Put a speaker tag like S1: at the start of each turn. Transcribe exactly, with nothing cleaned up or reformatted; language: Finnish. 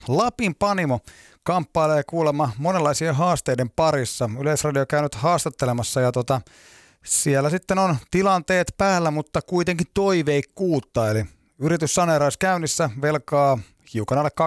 S1: Lapin Panimo kamppailee kuulemma monenlaisia haasteiden parissa. Yleisradio käy nyt haastattelemassa ja tota, siellä sitten on tilanteet päällä, mutta kuitenkin toiveikkuutta. Eli yrityssaneeraus käynnissä, velkaa hiukan alle